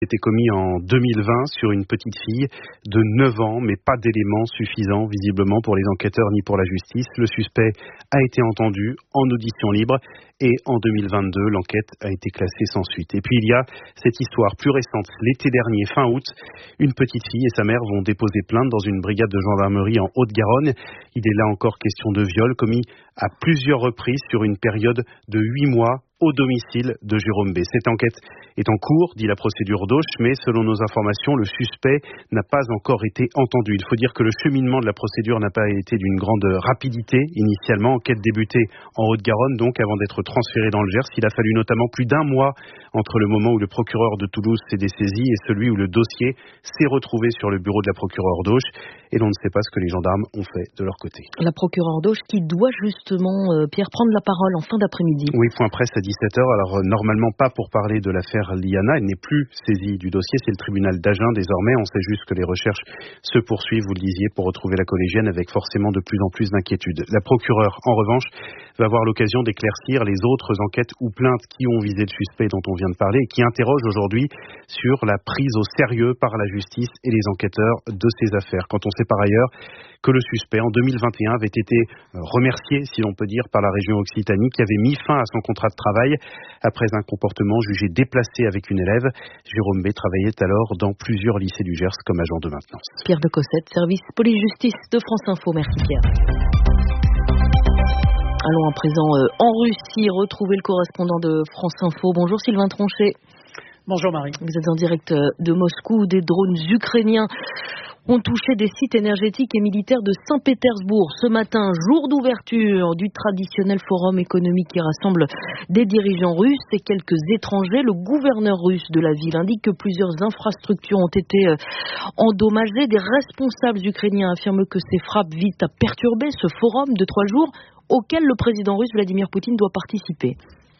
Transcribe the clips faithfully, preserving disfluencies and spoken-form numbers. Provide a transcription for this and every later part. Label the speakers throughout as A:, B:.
A: Été commis en deux mille vingt sur une petite fille de neuf ans, mais pas d'éléments suffisants visiblement pour les enquêteurs ni pour la justice. Le suspect a été entendu en audition libre et en deux mille vingt-deux, l'enquête a été classée sans suite. Et puis il y a cette histoire plus récente. L'été dernier, fin août, une petite fille et sa mère vont déposer plainte dans une brigade de gendarmerie en Haute-Garonne. Il est là encore question de viol commis à plusieurs reprises sur une période de huit mois au domicile de Jérôme B. Cette enquête est en cours, dit la procédure d'Auch, mais selon nos informations, le suspect n'a pas encore été entendu. Il faut dire que le cheminement de la procédure n'a pas été d'une grande rapidité initialement. Enquête débutée en Haute-Garonne, donc avant d'être transférée dans le Gers. Il a fallu notamment plus d'un mois entre le moment où le procureur de Toulouse s'est dessaisi et celui où le dossier s'est retrouvé sur le bureau de la procureure d'Auch. Et l'on ne sait pas ce que les gendarmes ont fait de leur côté.
B: La procureure d'Auch qui doit justement, euh, Pierre, prendre la parole en fin d'après-midi.
A: Oui, point presse à dix-sept heures. Alors, euh, normalement pas pour parler de l'affaire Liana. Elle n'est plus saisie du dossier. C'est le tribunal d'Agen désormais. On sait juste que les recherches se poursuivent, vous le disiez, pour retrouver la collégienne avec forcément de plus en plus d'inquiétudes. La procureure, en revanche, va avoir l'occasion d'éclaircir les autres enquêtes ou plaintes qui ont visé le suspect dont on vient de parler et qui interrogent aujourd'hui sur la prise au sérieux par la justice et les enquêteurs de ces affaires. Quand on sait par ailleurs que le suspect, en deux mille vingt et un, avait été remercié, si l'on peut dire, par la région Occitanie, qui avait mis fin à son contrat de travail après un comportement jugé déplacé avec une élève. Jérôme B. travaillait alors dans plusieurs lycées du Gers comme agent de maintenance.
B: Pierre de Cossette, service police-justice de France Info. Merci Pierre. Allons à présent euh, en Russie, retrouver le correspondant de France Info. Bonjour Sylvain Tronchet.
C: Bonjour Marie.
B: Vous êtes en direct de Moscou. Des drones ukrainiens ont touché des sites énergétiques et militaires de Saint-Pétersbourg. Ce matin, jour d'ouverture du traditionnel forum économique qui rassemble des dirigeants russes et quelques étrangers. Le gouverneur russe de la ville indique que plusieurs infrastructures ont été endommagées. Des responsables ukrainiens affirment que ces frappes visent à perturber ce forum de trois jours auquel le président russe Vladimir Poutine doit participer.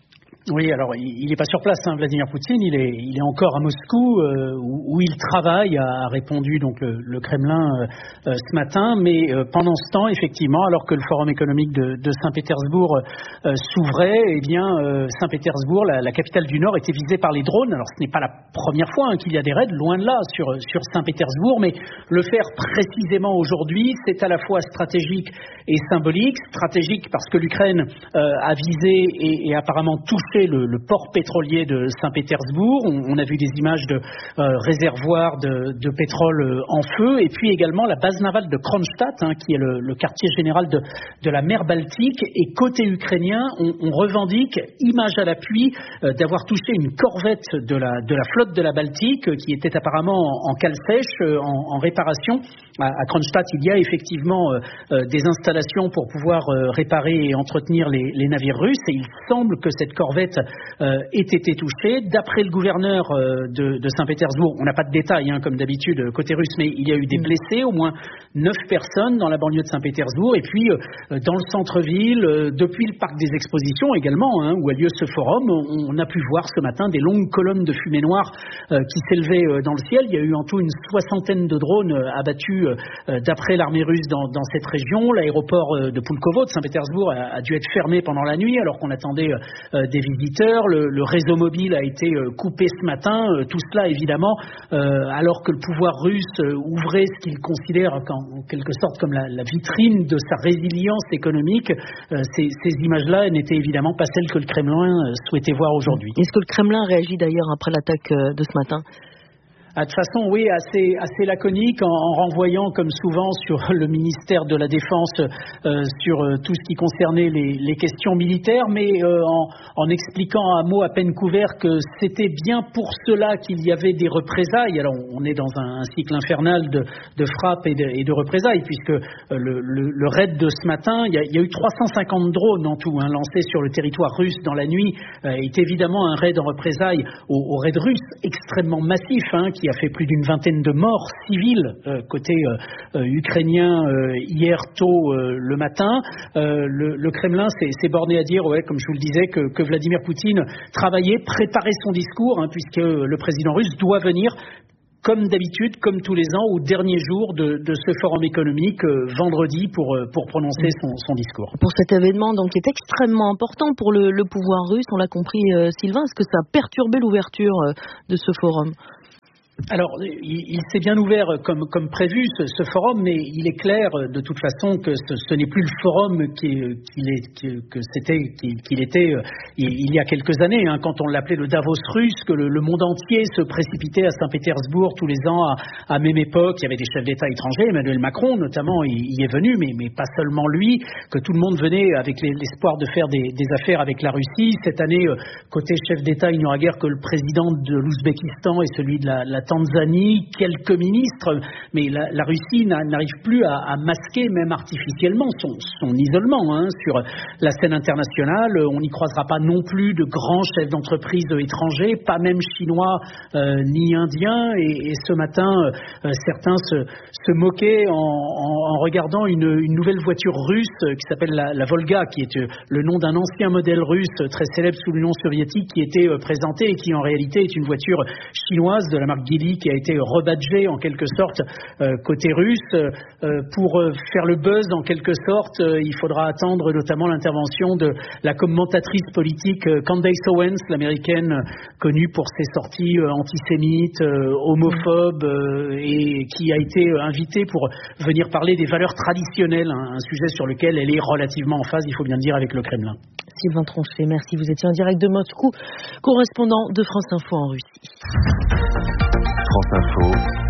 C: Oui, alors il n'est pas sur place, hein, Vladimir Poutine, il est, il est encore à Moscou euh, où, où il travaille, a répondu donc le, le Kremlin euh, euh, ce matin, mais euh, pendant ce temps, effectivement, alors que le forum économique de, de Saint-Pétersbourg euh, s'ouvrait, eh bien euh, Saint-Pétersbourg, la, la capitale du Nord, était visée par les drones. Alors ce n'est pas la première fois hein, qu'il y a des raids, loin de là, sur, sur Saint-Pétersbourg, mais le faire précisément aujourd'hui, c'est à la fois stratégique et symbolique. Stratégique parce que l'Ukraine euh, a visé et, et apparemment touché Le, le port pétrolier de Saint-Pétersbourg. On, on a vu des images de euh, réservoirs de, de pétrole euh, en feu, et puis également la base navale de Kronstadt, hein, qui est le, le quartier général de, de la mer Baltique. Et côté ukrainien, on, on revendique, image à l'appui, euh, d'avoir touché une corvette de la, de la flotte de la Baltique, euh, qui était apparemment en, en cale sèche, euh, en, en réparation. À, à Kronstadt, il y a effectivement euh, euh, des installations pour pouvoir euh, réparer et entretenir les, les navires russes, et il semble que cette corvette Euh, ait été touché. D'après le gouverneur euh, de, de Saint-Pétersbourg, on n'a pas de détails hein, comme d'habitude côté russe, mais il y a eu des blessés, au moins neuf personnes dans la banlieue de Saint-Pétersbourg, et puis euh, dans le centre-ville, euh, depuis le parc des expositions également, hein, où a lieu ce forum, on, on a pu voir ce matin des longues colonnes de fumée noire euh, qui s'élevaient euh, dans le ciel. Il y a eu en tout une soixantaine de drones euh, abattus euh, d'après l'armée russe dans, dans cette région. L'aéroport euh, de Poulkovo de Saint-Pétersbourg a, a dû être fermé pendant la nuit alors qu'on attendait euh, des visiteurs. Le, le réseau mobile a été euh, coupé ce matin. Euh, tout cela, évidemment, euh, alors que le pouvoir russe euh, ouvrait ce qu'il considère en, en quelque sorte comme la, la vitrine de sa résilience économique. Euh, ces, ces images-là n'étaient évidemment pas celles que le Kremlin euh, souhaitait voir aujourd'hui.
B: Est-ce que le Kremlin réagit d'ailleurs après l'attaque euh, de ce matin ?
C: Ah, de façon, oui, assez, assez laconique, en, en renvoyant, comme souvent, sur le ministère de la Défense, euh, sur euh, tout ce qui concernait les, les questions militaires, mais euh, en, en expliquant à mots à peine couverts que c'était bien pour cela qu'il y avait des représailles. Alors, on est dans un, un cycle infernal de, de frappes et de, et de représailles, puisque euh, le, le, le raid de ce matin, il y a, il y a eu trois cent cinquante drones en tout, hein, lancés sur le territoire russe dans la nuit, euh, est évidemment un raid en représailles au, au raid russe extrêmement massif, hein, qui a fait plus d'une vingtaine de morts civiles euh, côté euh, euh, ukrainien euh, hier tôt euh, le matin. Euh, le, le Kremlin s'est, s'est borné à dire, ouais, comme je vous le disais, que, que Vladimir Poutine travaillait, préparait son discours, hein, puisque le président russe doit venir, comme d'habitude, comme tous les ans, au dernier jour de, de ce forum économique, euh, vendredi, pour, euh, pour prononcer son, son discours.
B: Pour cet événement, donc, qui est extrêmement important pour le, le pouvoir russe, on l'a compris, euh, Sylvain, est-ce que ça a perturbé l'ouverture euh, de ce forum ?
C: Alors, il, il s'est bien ouvert comme, comme prévu ce, ce forum, mais il est clair de toute façon que ce, ce n'est plus le forum qu'il, qu'il est, que, que c'était, qu'il, qu'il était il, il y a quelques années, hein, quand on l'appelait le Davos russe, que le, le monde entier se précipitait à Saint-Pétersbourg tous les ans à, à même époque. Il y avait des chefs d'État étrangers, Emmanuel Macron notamment y, y est venu, mais, mais pas seulement lui, que tout le monde venait avec l'espoir de faire des, des affaires avec la Russie. Cette année, côté chef d'État, il n'y aura guère que le président de l'Ouzbékistan et celui de la, la Tanzanie, quelques ministres, mais la, la Russie n'arrive plus à, à masquer, même artificiellement, son, son isolement hein, sur la scène internationale. On n'y croisera pas non plus de grands chefs d'entreprise étrangers, pas même chinois euh, ni indiens. Et, et ce matin, euh, certains se, se moquaient en, en, en regardant une, une nouvelle voiture russe qui s'appelle la, la Volga, qui est le nom d'un ancien modèle russe très célèbre sous l'Union soviétique, qui était euh, présenté et qui en réalité est une voiture chinoise de la marque Geely, qui a été rebadgée en quelque sorte euh, côté russe. Euh, pour euh, faire le buzz en quelque sorte, euh, il faudra attendre notamment l'intervention de la commentatrice politique euh, Candace Owens, l'américaine euh, connue pour ses sorties euh, antisémites, euh, homophobes, euh, et qui a été euh, invitée pour venir parler des valeurs traditionnelles, hein, un sujet sur lequel elle est relativement en phase, il faut bien le dire, avec le Kremlin.
B: Sylvain Tronchet, merci. Vous étiez en direct de Moscou, correspondant de France Info en Russie.
D: France Info,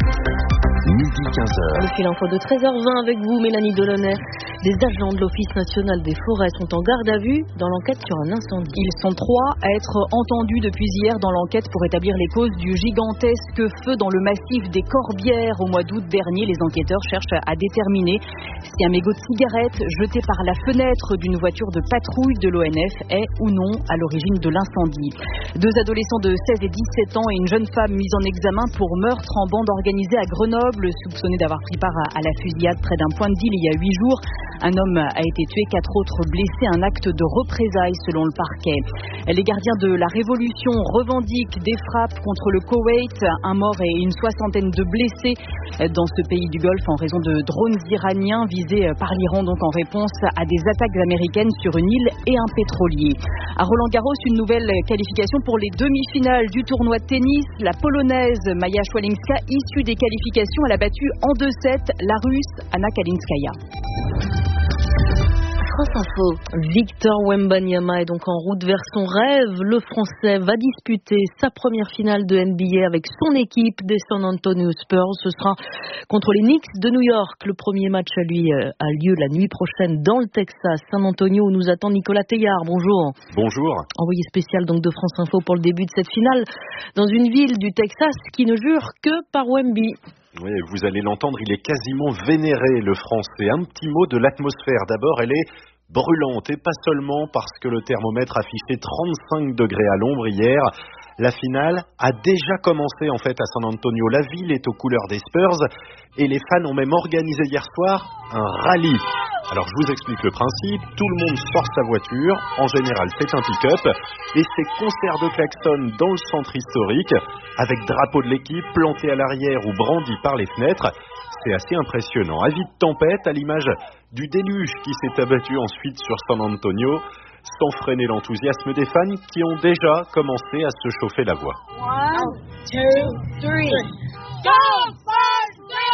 D: midi quinze heures.
B: Le fil info de treize heures vingt avec vous, Mélanie Delaunay. Des agents de l'Office national des forêts sont en garde à vue dans l'enquête sur un incendie.
E: Ils sont trois à être entendus depuis hier dans l'enquête pour établir les causes du gigantesque feu dans le massif des Corbières. Au mois d'août dernier, les enquêteurs cherchent à déterminer si un mégot de cigarette jeté par la fenêtre d'une voiture de patrouille de l'O N F est ou non à l'origine de l'incendie. Deux adolescents de seize et dix-sept ans et une jeune femme mise en examen pour meurtre en bande organisée à Grenoble, soupçonnés d'avoir pris part à la fusillade près d'un point de deal il y a huit jours. Un homme a été tué, quatre autres blessés, un acte de représailles selon le parquet. Les gardiens de la Révolution revendiquent des frappes contre le Koweït, un mort et une soixantaine de blessés dans ce pays du Golfe en raison de drones iraniens visés par l'Iran, donc en réponse à des attaques américaines sur une île et un pétrolier. À Roland-Garros, une nouvelle qualification pour les demi-finales du tournoi de tennis. La Polonaise Maja Szwalinska, issue des qualifications, elle a battu en deux sept la Russe Anna Kalinskaya.
B: France Info. Victor Wembanyama est donc en route vers son rêve. Le Français va disputer sa première finale de N B A avec son équipe des San Antonio Spurs. Ce sera contre les Knicks de New York. Le premier match à lui a lieu la nuit prochaine dans le Texas. San Antonio, où nous attend Nicolas Teillard. Bonjour.
F: Bonjour.
B: Envoyé spécial donc de France Info pour le début de cette finale dans une ville du Texas qui ne jure que par Wemby.
F: Oui, vous allez l'entendre, il est quasiment vénéré, le Français. Un petit mot de l'atmosphère. D'abord, elle est brûlante, et pas seulement parce que le thermomètre affichait trente-cinq degrés à l'ombre hier. La finale a déjà commencé en fait à San Antonio. La ville est aux couleurs des Spurs et les fans ont même organisé hier soir un rallye. Alors je vous explique le principe, tout le monde sort sa voiture, en général c'est un pick-up, et c'est concert de klaxon dans le centre historique, avec drapeau de l'équipe planté à l'arrière ou brandi par les fenêtres. C'est assez impressionnant. Avis de tempête à l'image du déluge qui s'est abattu ensuite sur San Antonio, sans freiner l'enthousiasme des fans qui ont déjà commencé à se chauffer la voix.
G: One, two, three. Go Spurs, go!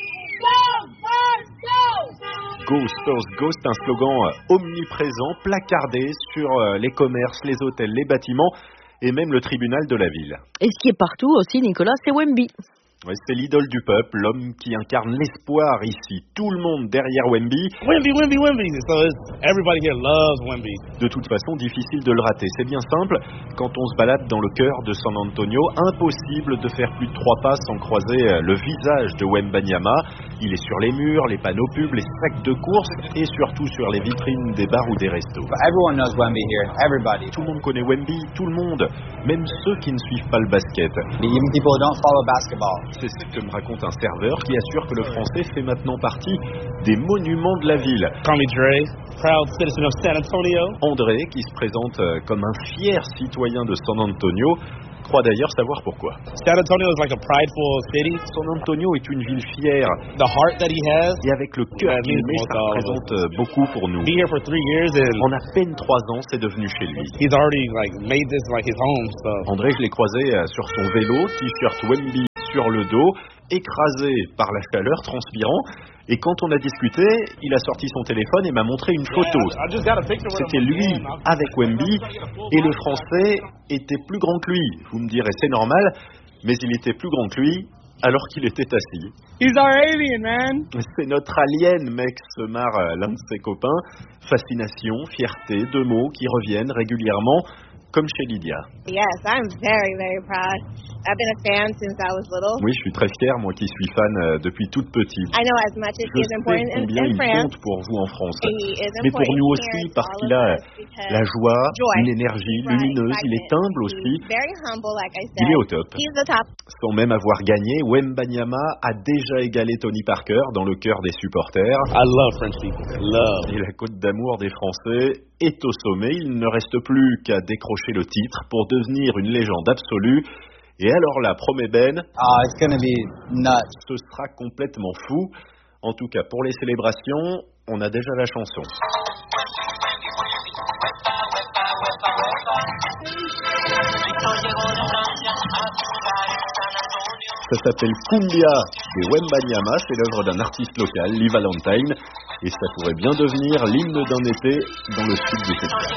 G: Go Spurs, go!
F: Go Spurs, go, c'est un slogan omniprésent, placardé sur les commerces, les hôtels, les bâtiments et même le tribunal de la ville.
B: Et ce qui est partout aussi, Nicolas, c'est Wemby.
F: Ouais, c'est l'idole du peuple, l'homme qui incarne l'espoir ici. Tout le monde derrière Wemby.
H: Wemby, Wemby, Wemby. So everybody here loves Wemby.
F: De toute façon, difficile de le rater. C'est bien simple. Quand on se balade dans le cœur de San Antonio, impossible de faire plus de trois pas sans croiser le visage de Wembanyama. Il est sur les murs, les panneaux pubs, les sacs de course et surtout sur les vitrines des bars ou des restos.
I: Everyone knows Wemby here. Everybody.
F: Tout le monde connaît Wemby, tout le monde, même ceux qui ne suivent pas le basket.
I: Even people who don't follow basketball.
F: C'est ce que me raconte un serveur qui assure que le français fait maintenant partie des monuments de la ville.
H: Call me Dre, proud citizen of San Antonio.
F: André, qui se présente comme un fier citoyen de San Antonio, croit d'ailleurs savoir pourquoi.
H: San Antonio is like a prideful city.
F: San Antonio est une ville fière.
H: The heart that he has.
F: Et avec le cœur qu'il met, ça représente beaucoup pour nous.
H: Be here for three years and
F: en à peine trois ans, c'est devenu chez lui.
H: He's already like made this like his home. So.
F: André, je l'ai croisé sur son vélo, t-shirt Wemby sur le dos, écrasé par la chaleur, transpirant. Et quand on a discuté, il a sorti son téléphone et m'a montré une photo. C'était lui avec Wemby et le Français était plus grand que lui. Vous me direz, c'est normal, mais il était plus grand que lui alors qu'il était assis.
G: He's our alien, man.
F: C'est notre alien, mec, se marre l'un de ses copains. Fascination, fierté, deux mots qui reviennent régulièrement, comme chez Lydia.
J: Yes, I'm very, very proud. I've been a fan since I was little.
F: Oui, je suis très fier, moi qui suis fan euh, depuis toute petite.
J: I know as much as
F: Je
J: he is
F: sais
J: important in,
F: combien
J: in
F: il
J: France.
F: compte pour vous en France.
J: He is
F: Mais pour
J: important
F: nous
J: here
F: aussi,
J: to
F: parce
J: all
F: qu'il
J: of
F: a
J: us because
F: la joie,
J: joy,
F: une énergie
J: right,
F: lumineuse, il est humble aussi.
J: He's very humble, like I said.
F: Il est au top.
J: He's the top.
F: Sans même avoir gagné, Wembanyama a déjà égalé Tony Parker dans le cœur des supporters.
H: I love French people. Love.
F: Et la côte d'amour des Français est au sommet. Il ne reste plus qu'à décrocher le titre pour devenir une légende absolue. Et alors là, promet Ben,
I: Uh, it's gonna be nuts.
F: ce sera complètement fou. En tout cas, pour les célébrations, on a déjà la chanson. Ça s'appelle Cumbia de Wembanyama, c'est l'œuvre d'un artiste local, Lee Valentine, et ça pourrait bien devenir l'hymne d'un été dans le sud du Texas.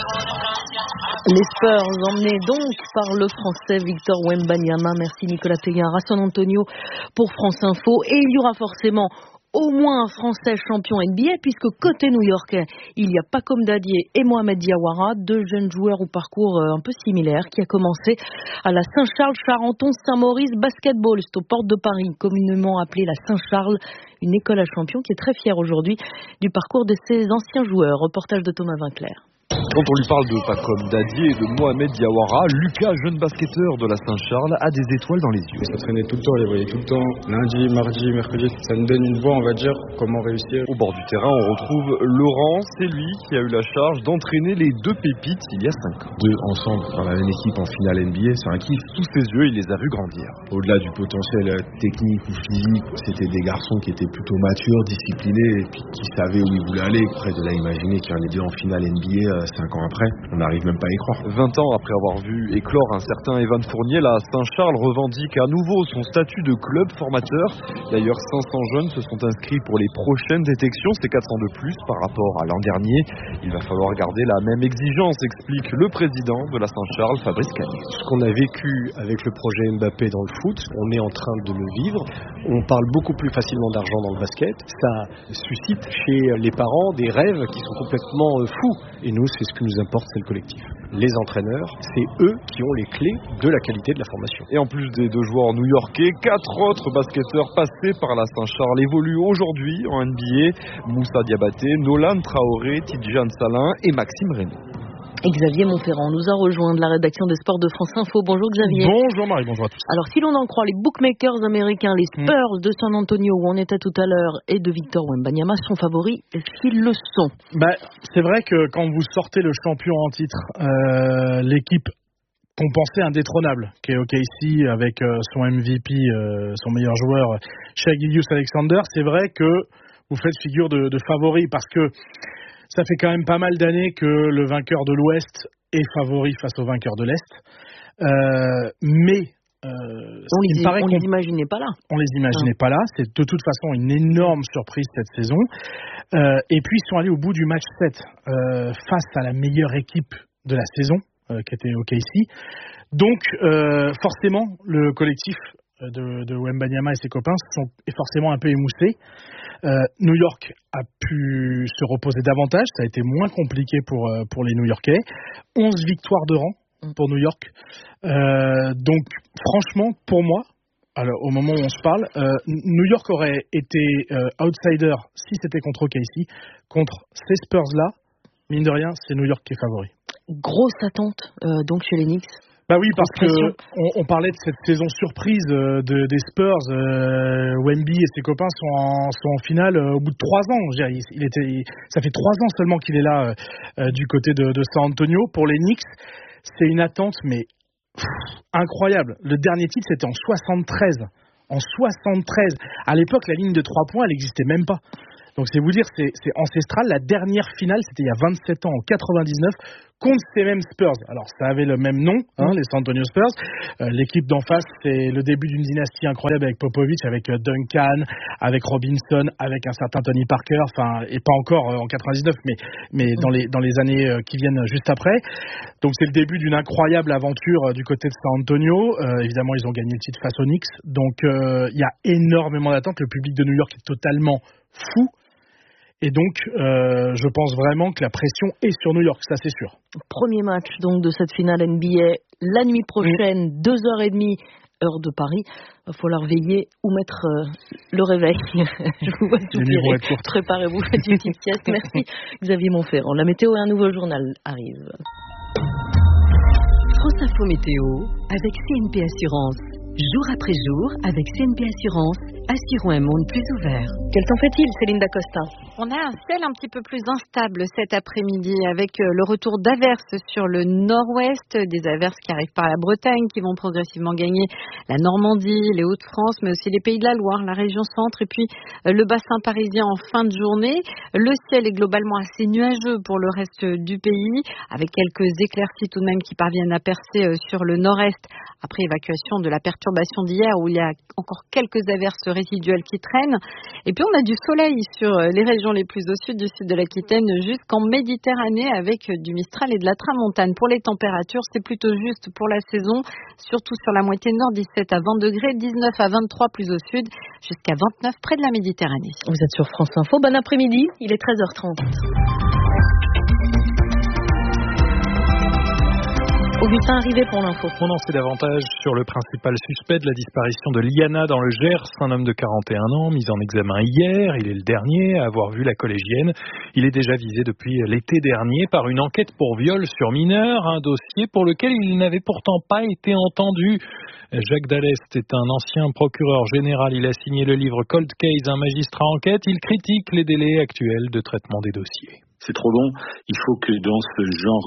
B: Les Spurs emmenés donc par le Français Victor Wembanyama. Merci Nicolas Pégard à San Antonio pour France Info. Et il y aura forcément au moins un Français champion N B A, puisque côté new-yorkais, il y a Pacom Dadier et Mohamed Diawara, deux jeunes joueurs au parcours un peu similaire, qui a commencé à la Saint-Charles-Charenton-Saint-Maurice Basketball. C'est aux portes de Paris, communément appelée la Saint-Charles, une école à champions qui est très fière aujourd'hui du parcours de ses anciens joueurs. Reportage de Thomas Vinclair.
K: Quand on lui parle de Pacom Dadier et de Mohamed Diawara, Lucas, jeune basketteur de la Saint-Charles, a des étoiles dans les yeux.
L: Ça traînait tout le temps, on les voyait tout le temps, lundi, mardi, mercredi. Ça nous donne une voie, on va dire, comment réussir.
K: Au bord du terrain, on retrouve Laurent. C'est lui qui a eu la charge d'entraîner les deux pépites il y a cinq ans.
L: Deux ensemble dans la même équipe en finale N B A, c'est un kiff.
K: Sous ses yeux, il les a vus grandir.
L: Au-delà du potentiel technique ou physique, c'était des garçons qui étaient plutôt matures, disciplinés et puis qui savaient où ils voulaient aller. Après, de là, imaginer qu'il y en ait deux en finale N B A cinq ans après, on n'arrive même pas à y croire.
K: vingt ans après avoir vu éclore un certain Evan Fournier, la Saint-Charles revendique à nouveau son statut de club formateur. D'ailleurs, cinq cents jeunes se sont inscrits pour les prochaines détections, c'est quatre cents de plus par rapport à l'an dernier. Il va falloir garder la même exigence, explique le président de la Saint-Charles, Fabrice Canet.
M: Ce qu'on a vécu avec le projet Mbappé dans le foot, on est en train de le vivre. On parle beaucoup plus facilement d'argent dans le basket. Ça suscite chez les parents des rêves qui sont complètement fous. Et nous, c'est ce que nous importe, c'est le collectif. Les entraîneurs, c'est eux qui ont les clés de la qualité de la formation.
K: Et en plus des deux joueurs new-yorkais, quatre autres basketteurs passés par la Saint-Charles évoluent aujourd'hui en N B A. Moussa Diabaté, Nolan Traoré, Tidjane Salin et Maxime Reynaud.
B: Et Xavier Montferrand nous a rejoint de la rédaction des sports de France Info. Bonjour Xavier.
N: Bonjour Marie, bonjour à tous.
B: Alors si l'on en croit les bookmakers américains, les Spurs mmh. de San Antonio où on était tout à l'heure et de Victor Wembanyama sont favoris. Est-ce qu'ils le sont?
N: bah, C'est vrai que quand vous sortez le champion en titre, euh, l'équipe qu'on pensait indétrônable, qui est O K C avec euh, son M V P, euh, son meilleur joueur, Shai Gilgeous-Alexander, c'est vrai que vous faites figure de, de favori parce que ça fait quand même pas mal d'années que le vainqueur de l'Ouest est favori face au vainqueur de l'Est. Euh, mais euh,
B: on les, on les imaginait pas là.
N: On les imaginait ah. pas là. C'est de toute façon une énorme surprise cette saison. Euh, et puis ils sont allés au bout du match sept euh, face à la meilleure équipe de la saison, euh, qui était O K C. Donc euh, forcément, le collectif de, de Wembanyama et ses copains sont, est forcément un peu émoussé. Euh, New York a pu se reposer davantage, ça a été moins compliqué pour, euh, pour les New-Yorkais. onze victoires de rang pour New York. Euh, donc franchement, pour moi, alors, au moment où on se parle, euh, New York aurait été euh, outsider si c'était contre O K C. Contre ces Spurs-là, mine de rien, c'est New York qui est favori.
B: Grosse attente euh, donc chez les Knicks.
N: Bah oui, parce que on, on parlait de cette saison surprise euh, de, des Spurs. Euh, Wemby et ses copains sont en, sont en finale euh, au bout de trois ans. Je veux dire, il, il était, il, ça fait trois ans seulement qu'il est là euh, du côté de, de San Antonio. Pour les Knicks, c'est une attente, mais pff, incroyable. Le dernier titre, c'était en soixante-treize. En soixante-treize. À l'époque, la ligne de trois points, elle n'existait même pas. Donc c'est vous dire, c'est, c'est ancestral. La dernière finale, c'était il y a vingt-sept ans, en quatre-vingt-dix-neuf, contre ces mêmes Spurs. Alors ça avait le même nom, hein, les San Antonio Spurs. Euh, l'équipe d'en face, c'est le début d'une dynastie incroyable avec Popovich, avec euh, Duncan, avec Robinson, avec un certain Tony Parker, enfin et pas encore euh, en quatre-vingt-dix-neuf, mais mais dans les dans les années euh, qui viennent juste après. Donc c'est le début d'une incroyable aventure euh, du côté de San Antonio. Euh, évidemment, ils ont gagné le titre face aux Knicks, donc il euh, y a énormément d'attentes. Le public de New York est totalement fou. Et donc, euh, je pense vraiment que la pression est sur New York, ça c'est sûr.
B: Premier match donc de cette finale N B A la nuit prochaine, mmh. deux heures trente, heure de Paris. Il va falloir veiller ou mettre euh, le réveil. Je vous vois soupirer. Préparez-vous, faites une petite sieste. Merci Xavier Monferrand. La météo et un nouveau journal arrivent.
O: France Info Météo avec C N P Assurance. Jour après jour, avec C N P Assurance, assurons un monde plus ouvert.
B: Quel temps fait-il, Céline Dacosta?
P: On a un ciel un petit peu plus instable cet après-midi avec le retour d'averses sur le nord-ouest, des averses qui arrivent par la Bretagne, qui vont progressivement gagner la Normandie, les Hauts-de-France, mais aussi les Pays de la Loire, la région centre et puis le bassin parisien en fin de journée. Le ciel est globalement assez nuageux pour le reste du pays, avec quelques éclaircies tout de même qui parviennent à percer sur le nord-est après évacuation de la perturbation d'hier où il y a encore quelques averses résiduelles qui traînent. Et puis on a du soleil sur les régions les plus au sud du sud de l'Aquitaine jusqu'en Méditerranée avec du Mistral et de la Tramontane. Pour les températures, c'est plutôt juste pour la saison, surtout sur la moitié nord, dix-sept à vingt degrés, dix-neuf à vingt-trois plus au sud, jusqu'à vingt-neuf près de la Méditerranée.
B: Vous êtes sur France Info, bon après-midi, il est treize heures trente. Augustin, arrivé pour l'info.
Q: On en sait davantage sur le principal suspect de la disparition de Liana dans le Gers, un homme de quarante et un ans, mis en examen hier. Il est le dernier à avoir vu la collégienne. Il est déjà visé depuis l'été dernier par une enquête pour viol sur mineur, un dossier pour lequel il n'avait pourtant pas été entendu. Jacques Dallest est un ancien procureur général. Il a signé le livre Cold Case, un magistrat enquête. Il critique les délais actuels de traitement des dossiers.
R: C'est trop long. Il faut que dans ce genre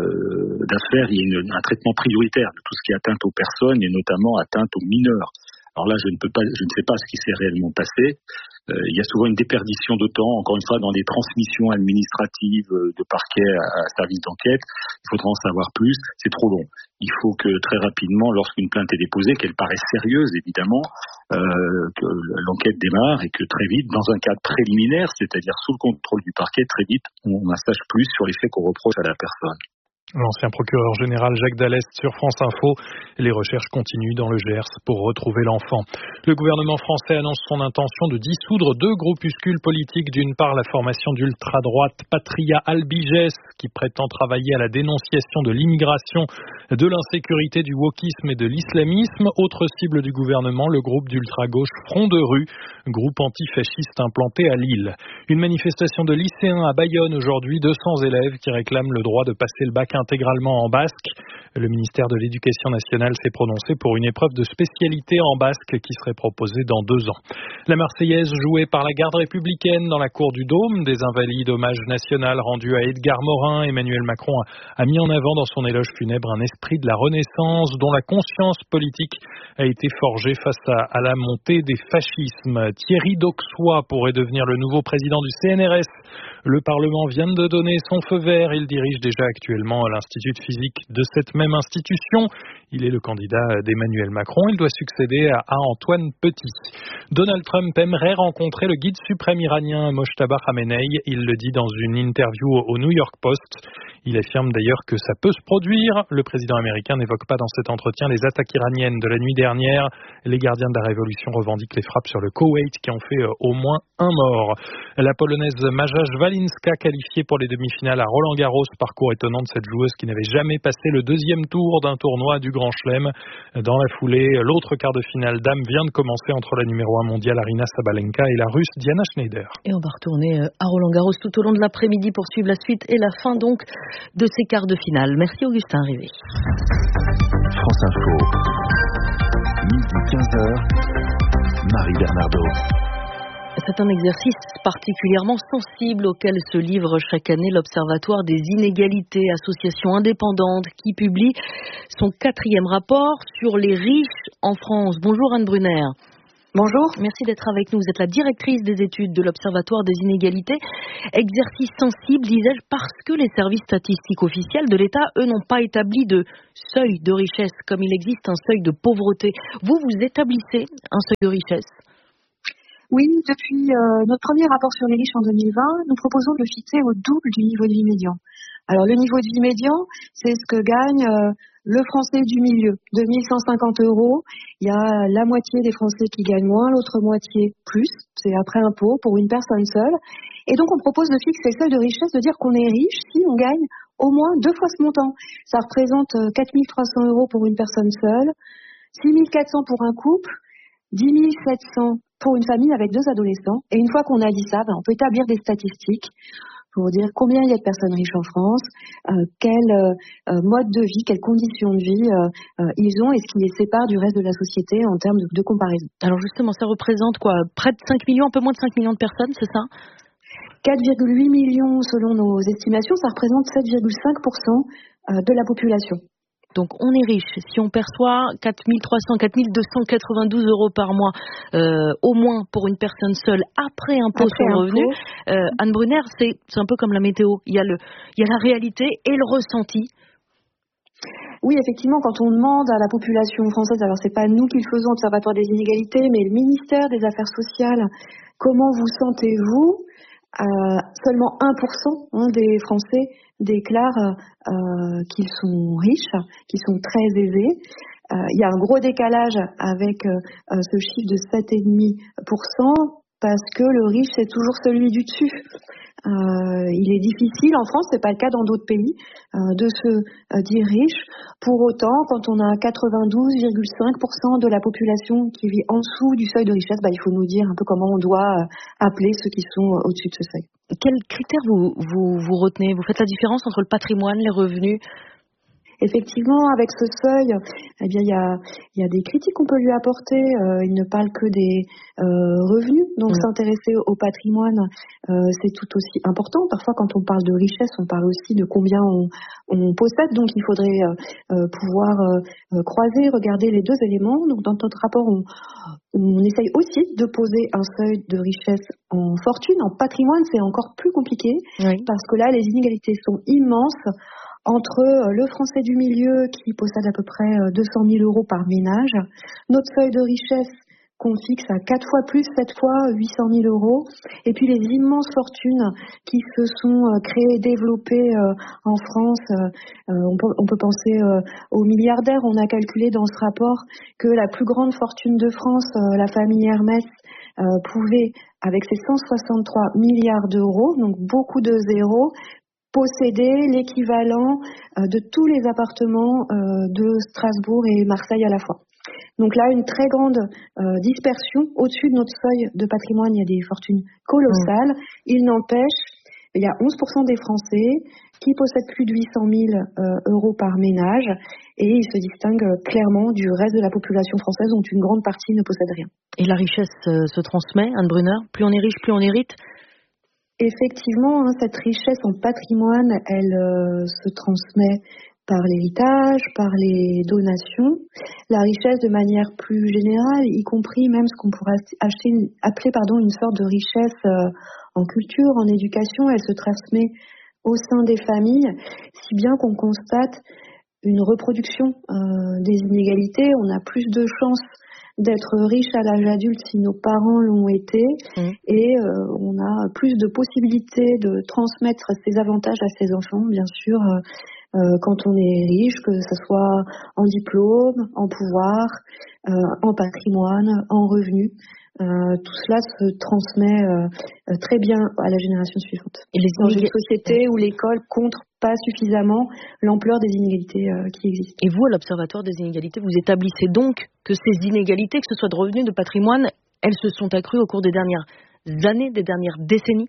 R: de, d'affaires, il y ait une, un traitement prioritaire de tout ce qui est atteinte aux personnes et notamment atteinte aux mineurs. Alors là, je ne peux pas, je ne sais pas ce qui s'est réellement passé. Euh, il y a souvent une déperdition de temps, encore une fois, dans les transmissions administratives de parquet à, à service d'enquête. Il faudra en savoir plus. C'est trop long. Il faut que très rapidement, lorsqu'une plainte est déposée, qu'elle paraisse sérieuse, évidemment, euh, que l'enquête démarre et que très vite, dans un cadre préliminaire, c'est-à-dire sous le contrôle du parquet, très vite, on en sache plus sur les faits qu'on reproche à la personne.
Q: L'ancien procureur général Jacques Dallest sur France Info. Les recherches continuent dans le Gers pour retrouver l'enfant. Le gouvernement français annonce son intention de dissoudre deux groupuscules politiques. D'une part, la formation d'ultra-droite Patria Albiges, qui prétend travailler à la dénonciation de l'immigration, de l'insécurité, du wokisme et de l'islamisme. Autre cible du gouvernement, le groupe d'ultra-gauche Front de rue, groupe antifasciste implanté à Lille. Une manifestation de lycéens à Bayonne aujourd'hui, deux cents élèves qui réclament le droit de passer le bac intégralement en basque. Le ministère de l'Éducation nationale s'est prononcé pour une épreuve de spécialité en basque qui serait proposée dans deux ans. La Marseillaise jouée par la garde républicaine dans la cour du Dôme, des invalides hommage national rendu à Edgar Morin. Emmanuel Macron a, a mis en avant dans son éloge funèbre un esprit de la Renaissance dont la conscience politique a été forgée face à, à la montée des fascismes. Thierry Dauxois pourrait devenir le nouveau président du C N R S. Le Parlement vient de donner son feu vert. Il dirige déjà actuellement l'Institut de physique de cette même institution. Il est le candidat d'Emmanuel Macron. Il doit succéder à, à Antoine Petit. Donald Trump aimerait rencontrer le guide suprême iranien Mojtaba Khamenei. Il le dit dans une interview au New York Post. Il affirme d'ailleurs que ça peut se produire. Le président américain n'évoque pas dans cet entretien les attaques iraniennes de la nuit dernière. Les gardiens de la révolution revendiquent les frappes sur le Koweït qui ont fait au moins un mort. La polonaise Maja Walinska qualifiée pour les demi-finales à Roland-Garros. Parcours étonnant de cette joueuse qui n'avait jamais passé le deuxième tour d'un tournoi du Grand Chelem. Dans la foulée, l'autre quart de finale dame vient de commencer entre la numéro un mondiale Arina Sabalenka et la russe Diana Schneider.
B: Et on va retourner à Roland-Garros tout au long de l'après-midi pour suivre la suite et la fin donc de ces quarts de finale. Merci Augustin Rivet.
D: France Info, midi quinze heures, Marie Bernardo.
B: C'est un exercice particulièrement sensible auquel se livre chaque année l'Observatoire des inégalités, association indépendante qui publie son quatrième rapport sur les riches en France. Bonjour Anne Brunner. Bonjour. Merci d'être avec nous. Vous êtes la directrice des études de l'Observatoire des inégalités. Exercice sensible, disais-je, parce que les services statistiques officiels de l'État, eux, n'ont pas établi de seuil de richesse, comme il existe un seuil de pauvreté. Vous, vous établissez un seuil de richesse?
S: Oui, depuis euh, notre premier rapport sur les riches en deux mille vingt, nous proposons de le fixer au double du niveau de vie médian. Alors le niveau de vie médian, c'est ce que gagne euh, le Français du milieu, deux mille cent cinquante euros. Il y a la moitié des Français qui gagnent moins, l'autre moitié plus, c'est après impôt pour une personne seule. Et donc on propose de fixer le seuil de richesse, de dire qu'on est riche si on gagne au moins deux fois ce montant. Ça représente quatre mille trois cents euros pour une personne seule, six mille quatre cents pour un couple, dix mille sept cents pour une famille avec deux adolescents. Et une fois qu'on a dit ça, ben, on peut établir des statistiques pour dire combien il y a de personnes riches en France, euh, quel euh, mode de vie, quelles conditions de vie euh, euh, ils ont et ce qui les sépare du reste de la société en termes de, de comparaison.
B: Alors justement, ça représente quoi? Près de cinq millions, un peu moins de cinq millions de personnes, c'est ça?
S: quatre virgule huit millions selon nos estimations, ça représente sept virgule cinq pour cent de la population.
B: Donc on est riche si on perçoit quatre mille trois cents, quatre mille deux cent quatre-vingt-douze euros par mois, euh, au moins pour une personne seule, après impôt sur le revenu. Euh, Anne Brunner, c'est, c'est un peu comme la météo. Il y a le, il y a la réalité et le ressenti.
S: Oui, effectivement, quand on demande à la population française, alors c'est pas nous qui le faisons, Observatoire des inégalités, mais le ministère des Affaires sociales, comment vous sentez-vous? Euh, seulement un pour cent hein, des Français déclarent euh, qu'ils sont riches, qu'ils sont très aisés. Euh, il y a un gros décalage avec euh, ce chiffre de sept virgule cinq pour cent parce que le riche, c'est toujours celui du dessus. Euh, il est difficile en France, c'est pas le cas dans d'autres pays, euh, de se euh, dire riche. Pour autant, quand on a quatre-vingt-douze virgule cinq pour cent de la population qui vit en dessous du seuil de richesse, bah, il faut nous dire un peu comment on doit euh, appeler ceux qui sont euh, au-dessus de ce seuil.
B: Quels critères vous, vous, vous retenez? Vous faites la différence entre le patrimoine, les revenus?
S: Effectivement, avec ce seuil, eh bien, il y a, il y a des critiques qu'on peut lui apporter. Euh, il ne parle que des euh, revenus. Donc, mmh. s'intéresser au patrimoine, euh, c'est tout aussi important. Parfois, quand on parle de richesse, on parle aussi de combien on, on possède. Donc, il faudrait euh, pouvoir euh, croiser, regarder les deux éléments. Donc, dans notre rapport, on, on essaye aussi de poser un seuil de richesse en fortune. En patrimoine, c'est encore plus compliqué oui. parce que là, les inégalités sont immenses entre le Français du milieu qui possède à peu près deux cent mille euros par ménage, notre seuil de richesse qu'on fixe à quatre fois plus, sept fois huit cent mille euros, et puis les immenses fortunes qui se sont créées, développées en France. On peut, on peut penser aux milliardaires. On a calculé dans ce rapport que la plus grande fortune de France, la famille Hermès, pouvait, avec ses cent soixante-trois milliards d'euros, donc beaucoup de zéros, posséder l'équivalent euh, de tous les appartements euh, de Strasbourg et Marseille à la fois. Donc là, une très grande euh, dispersion. Au-dessus de notre seuil de patrimoine, il y a des fortunes colossales. Mmh. Il n'empêche, il y a onze pour cent des Français qui possèdent plus de huit cent mille euh, euros par ménage et ils se distinguent clairement du reste de la population française dont une grande partie ne possède rien.
B: Et la richesse euh, se transmet, Anne Brunner? Plus on est riche, plus on hérite?
S: Effectivement, hein, cette richesse en patrimoine, elle euh, se transmet par l'héritage, par les donations. La richesse de manière plus générale, y compris même ce qu'on pourrait acheter, une, appeler pardon, une sorte de richesse euh, en culture, en éducation, elle se transmet au sein des familles, si bien qu'on constate une reproduction euh, des inégalités. On a plus de chances d'être riche à l'âge adulte si nos parents l'ont été mmh. et euh, on a plus de possibilités de transmettre ces avantages à ses enfants, bien sûr, euh, euh, quand on est riche, que ce soit en diplôme, en pouvoir, euh, en patrimoine, en revenus. Euh, tout cela se transmet euh, très bien à la génération suivante. Et les dans une société où l'école compte pas suffisamment l'ampleur des inégalités euh, qui existent.
B: Et vous, à l'Observatoire des inégalités, vous établissez donc que ces inégalités, que ce soit de revenus, de patrimoine, elles se sont accrues au cours des dernières années, des dernières décennies?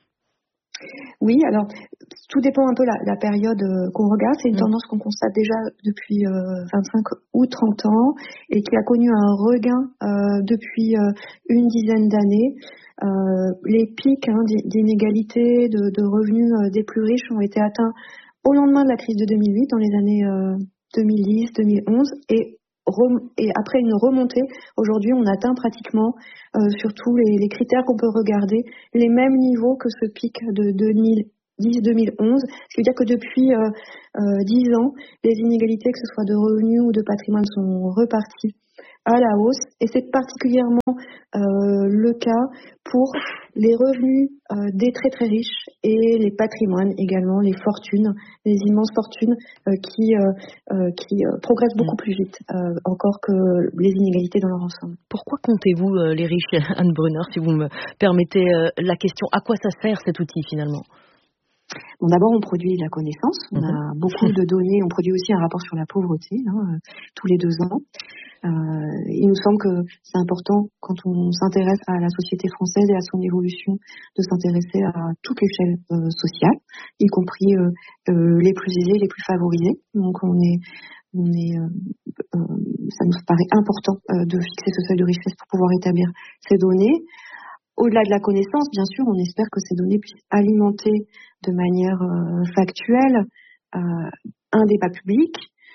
S: Oui, alors tout dépend un peu la, la période euh, qu'on regarde. C'est une mmh. tendance qu'on constate déjà depuis euh, vingt-cinq ou trente ans et qui a connu un regain euh, depuis euh, une dizaine d'années. Euh, les pics hein, d'inégalité de, de revenus euh, des plus riches ont été atteints au lendemain de la crise de deux mille huit, dans les années euh, deux mille dix deux mille onze, et et après une remontée, aujourd'hui on atteint pratiquement euh, sur tous les, les critères qu'on peut regarder les mêmes niveaux que ce pic de deux mille dix deux mille onze, ce qui veut dire que depuis euh, euh, dix ans, les inégalités, que ce soit de revenus ou de patrimoine, sont reparties à la hausse, et c'est particulièrement euh, le cas pour les revenus euh, des très très riches et les patrimoines également, les fortunes, les immenses fortunes euh, qui, euh, euh, qui euh, progressent beaucoup plus vite euh, encore que les inégalités dans leur ensemble.
B: Pourquoi comptez-vous euh, les riches, Anne Brunner, si vous me permettez euh, la question? À quoi ça sert cet outil finalement?
S: Bon, d'abord, on produit de la connaissance. On
B: mmh.
S: a beaucoup de données. On produit aussi un rapport sur la pauvreté hein, tous les deux ans. Euh, il nous semble que c'est important, quand on s'intéresse à la société française et à son évolution, de s'intéresser à toute l'échelle euh, sociale, y compris euh, euh, les plus aisés, les plus favorisés. Donc, on est, on est, euh, euh, ça nous paraît important euh, de fixer ce seuil de richesse pour pouvoir établir ces données. Au-delà de la connaissance, bien sûr, on espère que ces données puissent alimenter de manière euh, factuelle euh, un débat public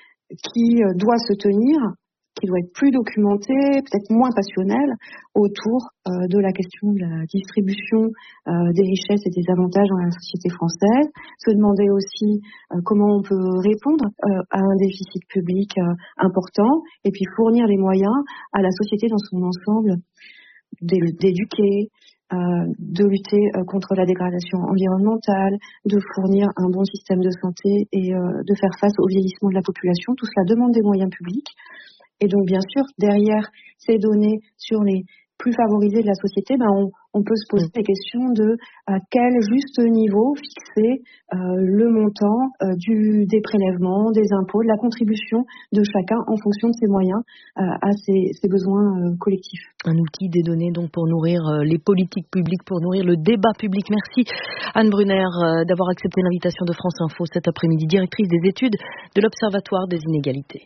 S: qui euh, doit se tenir, qui doit être plus documenté, peut-être moins passionnel, autour euh, de la question de la distribution euh, des richesses et des avantages dans la société française. Se demander aussi euh, comment on peut répondre euh, à un déficit public euh, important, et puis fournir les moyens à la société dans son ensemble d'éduquer, euh, de lutter euh, contre la dégradation environnementale, de fournir un bon système de santé et euh, de faire face au vieillissement de la population. Tout cela demande des moyens publics. Et donc, bien sûr, derrière ces données sur les plus favorisés de la société, ben on, on peut se poser des questions de à quel juste niveau fixer euh, le montant euh, du, des prélèvements, des impôts, de la contribution de chacun en fonction de ses moyens euh, à ses, ses besoins euh, collectifs.
B: Un outil, des données donc pour nourrir euh, les politiques publiques, pour nourrir le débat public. Merci Anne Brunner euh, d'avoir accepté l'invitation de France Info cet après-midi, directrice des études de l'Observatoire des inégalités.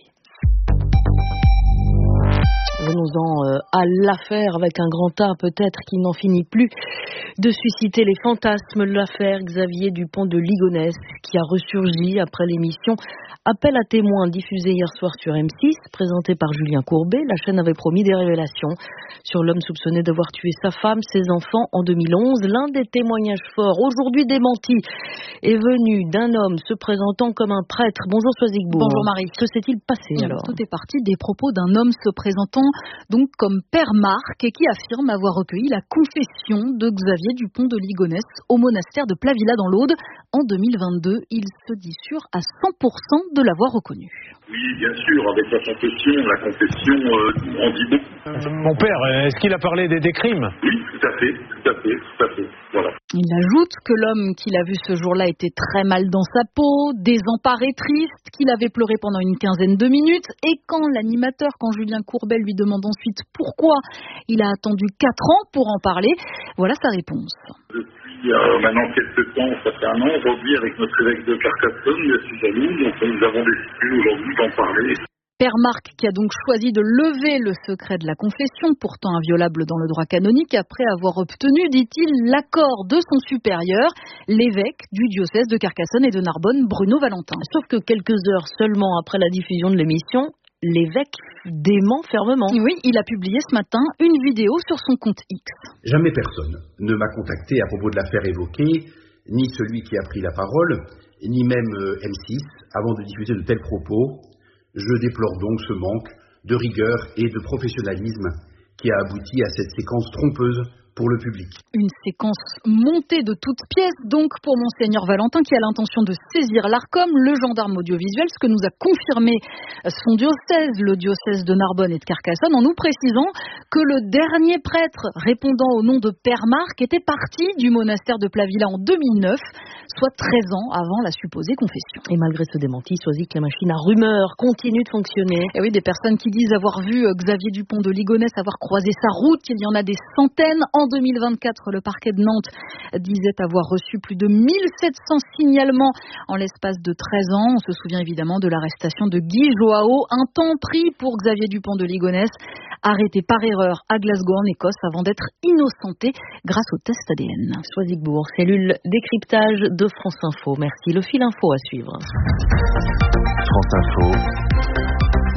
B: Venons-en euh, à l'affaire avec un grand A peut-être qui n'en finit plus de susciter les fantasmes. L'affaire Xavier Dupont de Ligonnès qui a ressurgi après l'émission Appel à témoins diffusée hier soir sur M six, présentée par Julien Courbet. La chaîne avait promis des révélations sur l'homme soupçonné d'avoir tué sa femme, ses enfants en deux mille onze. L'un des témoignages forts, aujourd'hui démenti, est venu d'un homme se présentant comme un prêtre. Bonjour Soisigbourg.
E: Bonjour Marie.
B: Que s'est-il passé alors?
E: Tout est parti des propos d'un homme se présentant donc comme Père Marc et qui affirme avoir recueilli la confession de Xavier Dupont de Ligonnès au monastère de Plavilla dans l'Aude en deux mille vingt-deux. Il se dit sûr à cent pour cent de l'avoir reconnu.
R: Oui, bien sûr, avec la confession, la confession euh, en dit beaucoup.
T: Euh, mon père, est-ce qu'il a parlé des, des crimes?
R: Oui, tout à fait, tout à fait, tout à fait, voilà.
E: Il ajoute que l'homme qu'il a vu ce jour-là était très mal dans sa peau, désemparé, triste, qu'il avait pleuré pendant une quinzaine de minutes, et quand l'animateur, quand Julien Courbet lui demande ensuite pourquoi il a attendu quatre ans pour en parler, voilà sa réponse.
R: Depuis euh, maintenant quelques temps, ça fait un an, aujourd'hui avec notre évêque de Carcassonne, M. Jaloux, donc nous avons décidé aujourd'hui d'en parler.
E: Père Marc qui a donc choisi de lever le secret de la confession, pourtant inviolable dans le droit canonique, après avoir obtenu, dit-il, l'accord de son supérieur, l'évêque du diocèse de Carcassonne et de Narbonne, Bruno Valentin.
B: Sauf que quelques heures seulement après la diffusion de l'émission, l'évêque dément fermement.
E: Oui, il a publié ce matin une vidéo sur son compte X.
U: Jamais personne ne m'a contacté à propos de l'affaire évoquée, ni celui qui a pris la parole, ni même M six, avant de diffuser de tels propos. Je déplore donc ce manque de rigueur et de professionnalisme qui a abouti à cette séquence trompeuse pour le public.
E: Une séquence montée de toutes pièces, donc, pour Monseigneur Valentin, qui a l'intention de saisir l'Arcom, le gendarme audiovisuel, ce que nous a confirmé son diocèse, le diocèse de Narbonne et de Carcassonne, en nous précisant que le dernier prêtre répondant au nom de Père Marc était parti du monastère de Plavilla en deux mille neuf, soit treize ans avant la supposée confession.
B: Et malgré ce démenti, Soisy, que la machine à rumeurs continue de fonctionner.
E: Et oui, des personnes qui disent avoir vu Xavier Dupont de Ligonnès avoir croisé sa route, il y en a des centaines. En deux mille vingt-quatre, le parquet de Nantes disait avoir reçu plus de mille sept cents signalements en l'espace de treize ans. On se souvient évidemment de l'arrestation de Guy Joao, un temps pris pour Xavier Dupont de Ligonnès, arrêté par erreur à Glasgow en Écosse avant d'être innocenté grâce au test A D N.
B: Soisigbourg, cellule décryptage de France Info. Merci. Le fil info à suivre.
D: France Info.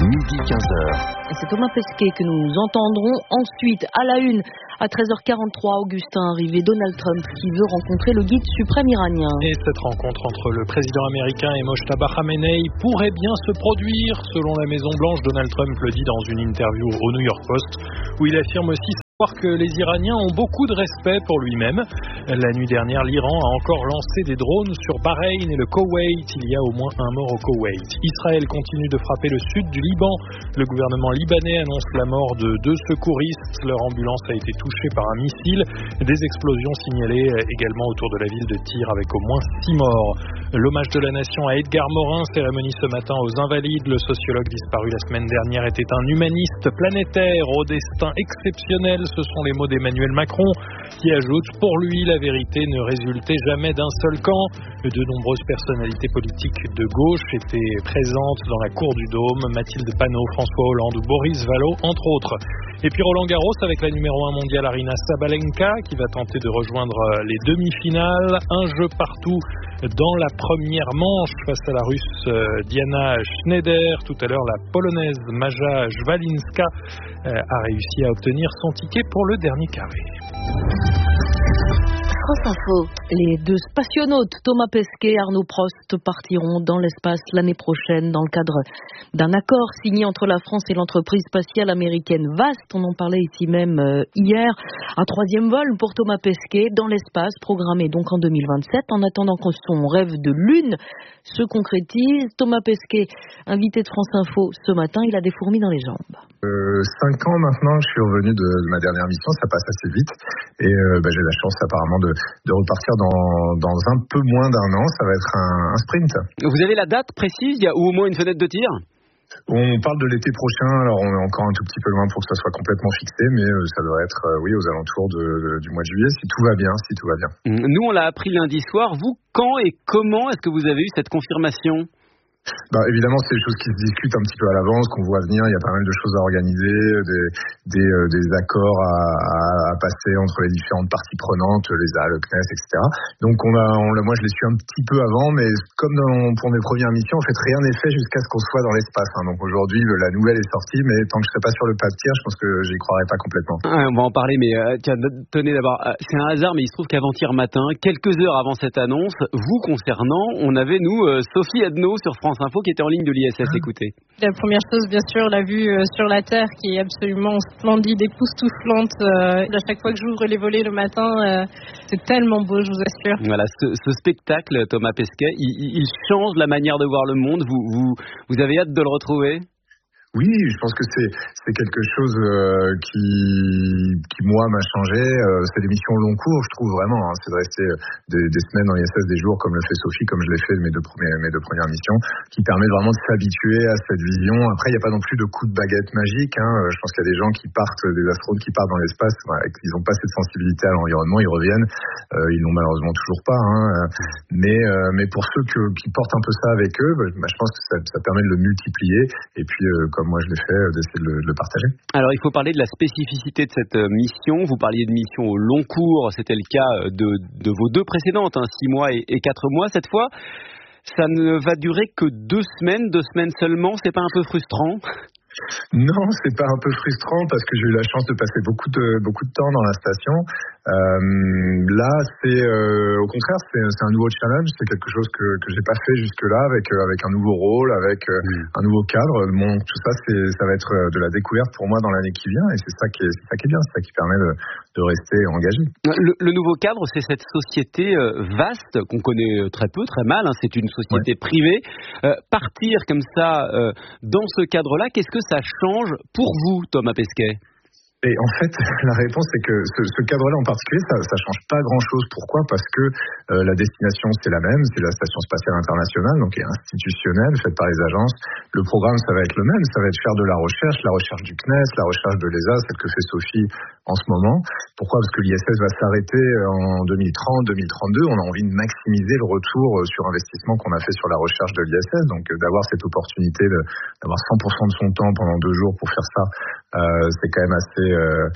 D: midi quinze heures.
B: C'est Thomas Pesquet que nous entendrons ensuite à la une. À treize heures quarante-trois, Augustin arrivé, Donald Trump qui veut rencontrer le guide suprême iranien.
Q: Et cette rencontre entre le président américain et Mojtaba Khamenei pourrait bien se produire, selon la Maison-Blanche. Donald Trump le dit dans une interview au New York Post, où il affirme aussi que les Iraniens ont beaucoup de respect pour lui-même. La nuit dernière, l'Iran a encore lancé des drones sur Bahreïn et le Koweït. Il y a au moins un mort au Koweït. Israël continue de frapper le sud du Liban. Le gouvernement libanais annonce la mort de deux secouristes. Leur ambulance a été touchée par un missile. Des explosions signalées également autour de la ville de Tyr avec au moins six morts. L'hommage de la nation à Edgar Morin, cérémonie ce matin aux Invalides. Le sociologue disparu la semaine dernière était un humaniste planétaire au destin exceptionnel. Ce sont les mots d'Emmanuel Macron qui ajoute « Pour lui, la vérité ne résultait jamais d'un seul camp ». De nombreuses personnalités politiques de gauche étaient présentes dans la cour du Dôme. Mathilde Panot, François Hollande ou Boris Vallaud, entre autres. Et puis Roland Garros avec la numéro un mondiale Aryna Sabalenka qui va tenter de rejoindre les demi-finales. Un jeu partout dans la première manche face à la Russe Diana Schneider. Tout à l'heure, la Polonaise Maja Jwalinska a réussi à obtenir son ticket pour le dernier carré.
B: France Info. Les deux spationautes Thomas Pesquet et Arnaud Prost partiront dans l'espace l'année prochaine dans le cadre d'un accord signé entre la France et l'entreprise spatiale américaine Vast. On en parlait ici même euh, hier. Un troisième vol pour Thomas Pesquet dans l'espace, programmé donc en deux mille vingt-sept. En attendant que son rêve de lune se concrétise, Thomas Pesquet, invité de France Info ce matin, il a des fourmis dans les jambes.
A: Euh, cinq ans maintenant que je suis revenu de, de ma dernière mission, ça passe assez vite et euh, bah, j'ai la chance apparemment de, de repartir dans, dans un peu moins d'un an. Ça va être un, un sprint.
V: Vous avez la date précise, il y a ou au moins une fenêtre de tir?
A: On parle de l'été prochain, alors on est encore un tout petit peu loin pour que ça soit complètement fixé, mais euh, ça devrait être euh, oui aux alentours de, de, du mois de juillet si tout va bien, si tout va bien.
V: Nous on l'a appris lundi soir. Vous, quand et comment est-ce que vous avez eu cette confirmation?
A: Bah, évidemment, c'est des choses qui se discutent un petit peu à l'avance, qu'on voit venir. Il y a pas mal de choses à organiser, des, des, euh, des accords à, à, à passer entre les différentes parties prenantes, les A, le C N E S, et cetera. Donc, on a, on, moi, je l'ai su un petit peu avant, mais comme dans, pour mes premières missions, en fait, rien n'est fait jusqu'à ce qu'on soit dans l'espace. Hein. Donc, aujourd'hui, la nouvelle est sortie, mais tant que je serai pas sur le pas de tir, je pense que j'y croirais pas complètement.
V: Ah, on va en parler, mais euh, tiens, tenez d'abord, euh, c'est un hasard, mais il se trouve qu'avant-hier matin, quelques heures avant cette annonce, vous concernant, on avait, nous, euh, Sophie Adno sur France Info qui était en ligne de l'I S S. Écoutez.
W: La première chose, bien sûr, la vue euh, sur la Terre qui est absolument splendide, époustouflante. Euh, à chaque fois que j'ouvre les volets le matin, euh, c'est tellement beau, je vous assure.
V: Voilà, ce, ce spectacle, Thomas Pesquet, il, il change la manière de voir le monde. Vous, vous, vous avez hâte de le retrouver ?
A: Oui, je pense que c'est c'est quelque chose euh, qui qui moi m'a changé. Euh, c'est des missions long cours, je trouve vraiment. Hein, c'est de rester des, des semaines dans l'I S S, des jours comme le fait Sophie, comme je l'ai fait de mes deux premiers mes deux premières missions, qui permet vraiment de s'habituer à cette vision. Après, il n'y a pas non plus de coup de baguette magique. Hein. Je pense qu'il y a des gens qui partent, des astronautes qui partent dans l'espace, voilà, ils n'ont pas cette sensibilité à l'environnement, ils reviennent, euh, ils l'ont malheureusement toujours pas. Hein. Mais euh, mais pour ceux que, qui portent un peu ça avec eux, bah, je pense que ça, ça permet de le multiplier. Et puis euh, comme moi je l'ai fait, d'essayer de le, de le partager.
V: Alors il faut parler de la spécificité de cette mission. Vous parliez de mission au long cours, c'était le cas de, de vos deux précédentes, hein, six mois et, et quatre mois. Cette fois, ça ne va durer que deux semaines, deux semaines seulement. C'est pas un peu frustrant ?
A: Non, c'est pas un peu frustrant parce que j'ai eu la chance de passer beaucoup de beaucoup de temps dans la station. Euh, là, c'est euh, au contraire, c'est, c'est un nouveau challenge, c'est quelque chose que que j'ai pas fait jusque-là avec euh, avec un nouveau rôle, avec euh, mmh. un nouveau cadre. Bon, tout ça, c'est ça va être de la découverte pour moi dans l'année qui vient et c'est ça qui est c'est ça qui est bien, c'est ça qui permet de de rester engagé.
V: Le, le nouveau cadre, c'est cette société euh, vaste qu'on connaît très peu, très mal. Hein, c'est une société ouais. privée. Euh, partir comme ça euh, dans ce cadre-là, qu'est-ce que ça change pour vous, Thomas Pesquet ?
A: Et en fait, la réponse c'est que ce, ce cadre-là en particulier, ça, ça change pas grand-chose. Pourquoi ? Parce que euh, la destination c'est la même, c'est la station spatiale internationale, donc qui est institutionnelle, faite par les agences. Le programme, ça va être le même, ça va être faire de la recherche, la recherche du C N E S, la recherche de l'E S A, celle que fait Sophie en ce moment. Pourquoi ? Parce que l'I S S va s'arrêter en deux mille trente, deux mille trente-deux. On a envie de maximiser le retour sur investissement qu'on a fait sur la recherche de l'I S S, donc d'avoir cette opportunité de, d'avoir cent pour cent de son temps pendant deux jours pour faire ça, euh, c'est quand même assez Euh,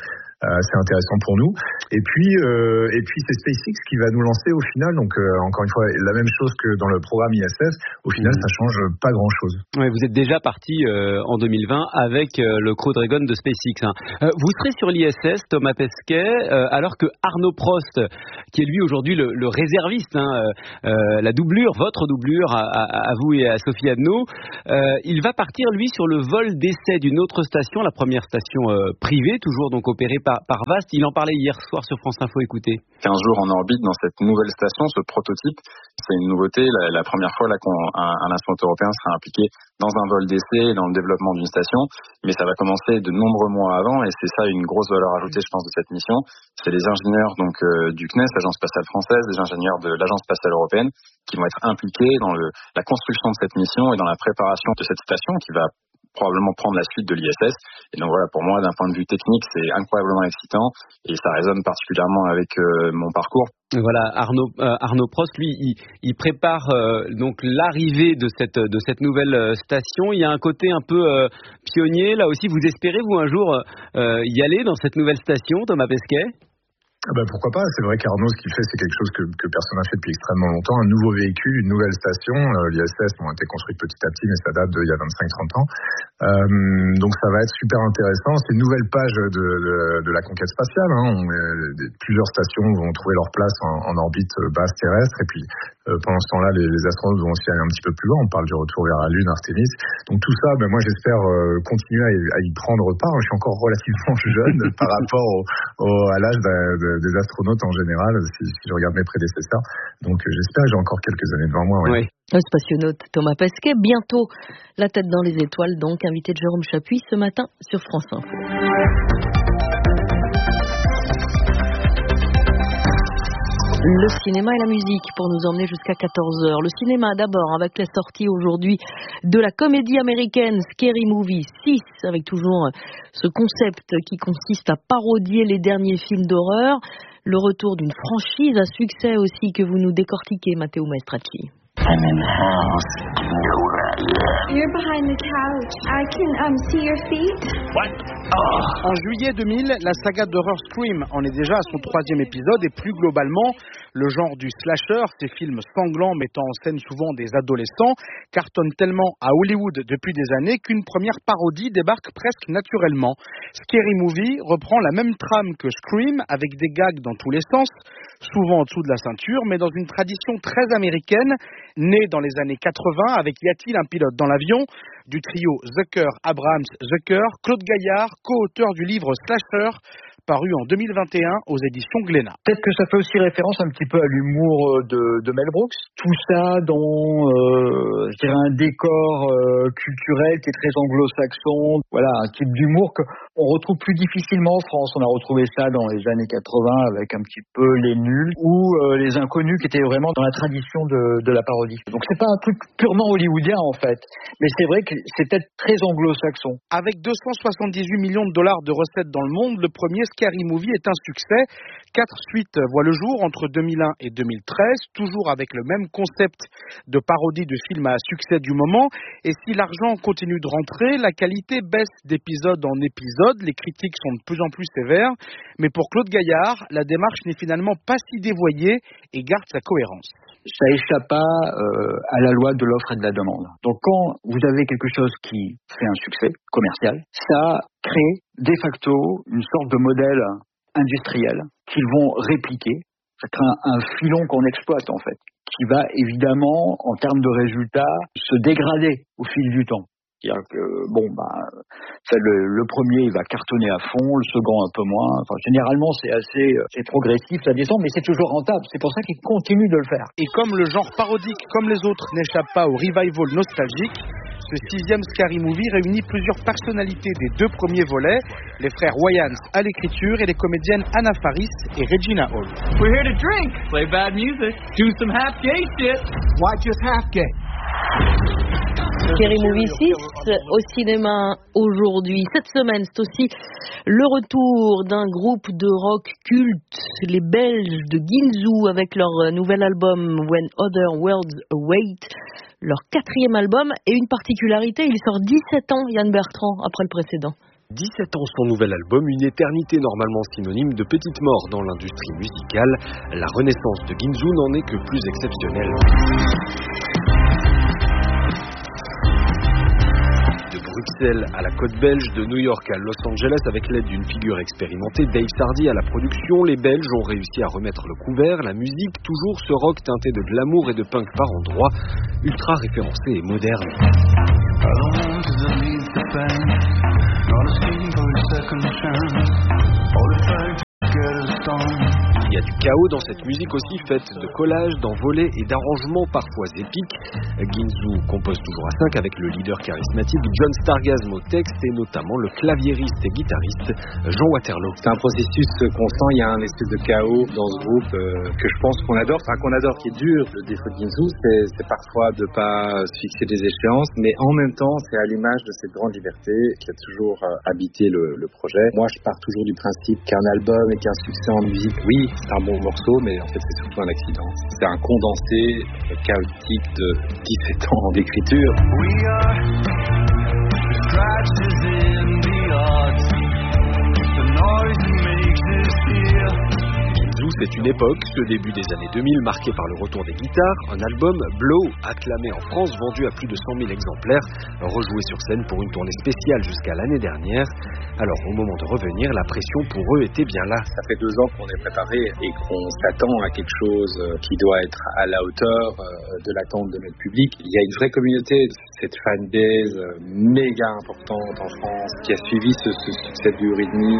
A: c'est intéressant pour nous. Et puis, euh, et puis c'est SpaceX qui va nous lancer au final. Donc, euh, encore une fois, la même chose que dans le programme I S S. Au final, mmh. ça change pas grand-chose.
V: Ouais, vous êtes déjà parti euh, en deux mille vingt avec euh, le Crew Dragon de SpaceX. Hein. Euh, vous serez sur l'I S S, Thomas Pesquet, euh, alors que Arnaud Prost, qui est lui aujourd'hui le, le réserviste, hein, euh, la doublure, votre doublure à, à, à vous et à Sophie Adno, euh, il va partir lui sur le vol d'essai d'une autre station, la première station euh, privée, toujours donc opérée par, par Vast. Il en parlait hier soir sur France Info, écoutez.
C: quinze jours en orbite dans cette nouvelle station, ce prototype, c'est une nouveauté, la, la première fois là qu'un un astronaute européen sera impliqué dans un vol d'essai et dans le développement d'une station, mais ça va commencer de nombreux mois avant, et c'est ça une grosse valeur ajoutée, je pense, de cette mission. C'est les ingénieurs donc euh, du C N E S, l'Agence spatiale française, les ingénieurs de l'Agence spatiale européenne, qui vont être impliqués dans le, la construction de cette mission et dans la préparation de cette station qui va probablement prendre la suite de l'I S S. Et donc voilà, pour moi, d'un point de vue technique, c'est incroyablement excitant et ça résonne particulièrement avec euh, mon parcours.
V: Voilà, Arnaud, euh, Arnaud Prost, lui, il, il prépare euh, donc l'arrivée de cette de cette nouvelle euh, station. Il y a un côté un peu euh, pionnier. Là aussi, vous espérez, vous, un jour euh, y aller dans cette nouvelle station, Thomas Pesquet ?
A: Ah bah pourquoi pas, c'est vrai qu'Arnaud, ce qu'il fait, c'est quelque chose que, que personne n'a fait depuis extrêmement longtemps, un nouveau véhicule, une nouvelle station. euh, l'I S S ont été construites petit à petit, mais ça date d'il y a vingt-cinq trente ans. Euh, donc ça va être super intéressant. C'est une nouvelle page de, de, de la conquête spatiale, hein. On est, plusieurs stations vont trouver leur place en, en orbite basse terrestre, et puis euh, pendant ce temps-là, les, les astronautes vont aussi aller un petit peu plus loin. On parle du retour vers la Lune, Artemis. Donc tout ça, ben moi j'espère euh, continuer à y, à y prendre part. Je suis encore relativement jeune par rapport au, au, à l'âge de, de des astronautes en général, si, si je regarde mes prédécesseurs. Donc euh, j'espère que j'ai encore quelques années devant moi.
V: Oui. oui.
B: Le spationaute Thomas Pesquet, bientôt la tête dans les étoiles, donc invité de Jérôme Chapuis ce matin sur France Info. Le cinéma et la musique pour nous emmener jusqu'à quatorze heures. Le cinéma d'abord avec la sortie aujourd'hui de la comédie américaine Scary Movie six, avec toujours ce concept qui consiste à parodier les derniers films d'horreur. Le retour d'une franchise à succès aussi que vous nous décortiquez, Matteo Maestracci.
G: I'm in the house. You know where I am. You're behind the couch. I can um, see your feet.
J: What? Oh. En juillet deux mille, la saga d'horreur Scream en est déjà à son troisième épisode, et plus globalement, le genre du slasher, ces films sanglants mettant en scène souvent des adolescents, cartonne tellement à Hollywood depuis des années qu'une première parodie débarque presque naturellement. Scary Movie reprend la même trame que Scream, avec des gags dans tous les sens, souvent en dessous de la ceinture, mais dans une tradition très américaine, née dans les années quatre-vingts avec Y a-t-il un pilote dans l'avion, du trio Zucker, Abrams, Zucker, Claude Gaillard, co-auteur du livre Slasher, paru en deux mille vingt et un aux éditions Glénat.
X: Peut-être que ça fait aussi référence un petit peu à l'humour de, de Mel Brooks. Tout ça dans, euh, je dirais, un décor euh, culturel qui est très anglo-saxon. Voilà, un type d'humour qu'on retrouve plus difficilement en France. On a retrouvé ça dans les années quatre-vingts avec un petit peu Les Nuls ou euh, Les Inconnus, qui étaient vraiment dans la tradition de, de la parodie. Donc c'est pas un truc purement hollywoodien en fait, mais c'est vrai que c'est peut-être très anglo-saxon.
J: Avec deux cent soixante-dix-huit millions de dollars de recettes dans le monde, le premier Scary Movie est un succès. Quatre suites voient le jour entre deux mille un et deux mille treize, toujours avec le même concept de parodie de film à succès du moment. Et si l'argent continue de rentrer, la qualité baisse d'épisode en épisode. Les critiques sont de plus en plus sévères. Mais pour Claude Gaillard, la démarche n'est finalement pas si dévoyée et garde sa cohérence.
X: Ça échappe pas euh, à la loi de l'offre et de la demande. Donc quand vous avez quelque chose qui fait un succès commercial, ça crée de facto une sorte de modèle industriel qu'ils vont répliquer. Ça crée un, un filon qu'on exploite en fait, qui va évidemment, en termes de résultats, se dégrader au fil du temps. C'est-à-dire que, bon, bah, ça, le, le premier, il va cartonner à fond, le second un peu moins. Enfin, généralement, c'est assez c'est progressif, ça descend, mais c'est toujours rentable. C'est pour ça qu'il continue de le faire.
J: Et comme le genre parodique, comme les autres, n'échappe pas au revival nostalgique, ce sixième Scary Movie réunit plusieurs personnalités des deux premiers volets, les frères Wayans à l'écriture et les comédiennes Anna Faris et Regina Hall.
Y: We're here to drink, play bad music, do some half gay shit. Why just half gay?
B: Scary Movie six au cinéma aujourd'hui. Cette semaine, c'est aussi le retour d'un groupe de rock culte, les Belges de Ginzu, avec leur nouvel album When Other Worlds Await, leur quatrième album, et une particularité, il sort dix-sept ans, Yann Bertrand, après le précédent.
F: dix-sept ans sans nouvel album, une éternité normalement synonyme de petite mort dans l'industrie musicale. La renaissance de Ginzu n'en est que plus exceptionnelle. De Bruxelles à la côte belge, de New York à Los Angeles, avec l'aide d'une figure expérimentée, Dave Sardy à la production, les Belges ont réussi à remettre le couvert. La musique, toujours ce rock teinté de glamour et de punk par endroits, ultra référencé et moderne. Il y a du chaos dans cette musique aussi, faite de collages, d'envolées et d'arrangements parfois épiques. Ginzu compose toujours à cinq avec le leader charismatique John Stargasm au texte et notamment le claviériste et guitariste Jean Waterloo.
C: C'est un processus constant, il y a un espèce de chaos dans ce groupe euh, que je pense qu'on adore, enfin qu'on adore, qui est dur. Le défaut de Ginzu, c'est, c'est parfois de ne pas se fixer des échéances, mais en même temps, c'est à l'image de cette grande liberté qui a toujours euh, habité le, le projet. Moi, je pars toujours du principe qu'un album et qu'un succès en musique, oui, c'est un bon morceau, mais en fait c'est surtout un accident. C'est un condensé chaotique de dix-sept ans d'écriture.
F: C'est une époque, ce début des années deux mille, marqué par le retour des guitares, un album, Blow, acclamé en France, vendu à plus de cent mille exemplaires, rejoué sur scène pour une tournée spéciale jusqu'à l'année dernière. Alors, au moment de revenir, la pression pour eux était bien là.
C: Ça fait deux ans qu'on est préparé et qu'on s'attend à quelque chose qui doit être à la hauteur de l'attente de notre public. Il y a une vraie communauté, cette fanbase méga importante en France, qui a suivi ce, ce succès du rythme.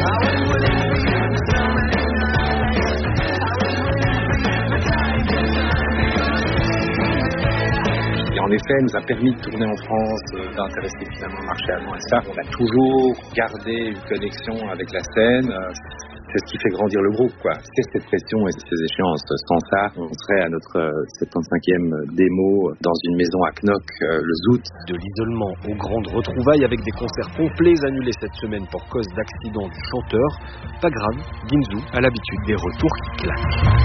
C: En effet, nous a permis de tourner en France, d'intéresser finalement le marché allemand. Et ça, on a toujours gardé une connexion avec la scène. C'est ce qui fait grandir le groupe, quoi. C'est cette pression et ces échéances. Sans ça, on serait à notre soixante-quinzième démo dans une maison à Knock le Zout.
F: De l'isolement aux grandes retrouvailles avec des concerts complets annulés cette semaine pour cause d'accident du chanteur. Pas grave, Ginzu a l'habitude des retours qui claquent.